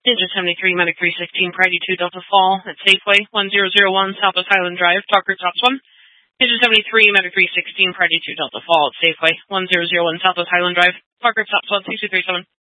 Ninja 73, Medic 316, Priority 2, Delta Fall at Safeway, 1001 Southwest Highland Drive, Talker Tops 1. Ninja 73, Medic 316, Priority 2, Delta Fall at Safeway, 1001 Southwest Highland Drive, Talker Tops 1, 6237.